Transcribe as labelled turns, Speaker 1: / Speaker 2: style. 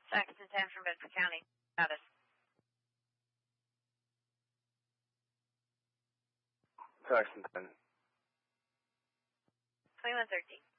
Speaker 1: Saxton 10 from Bedford County. Status.
Speaker 2: Saxton 10.
Speaker 1: 2113.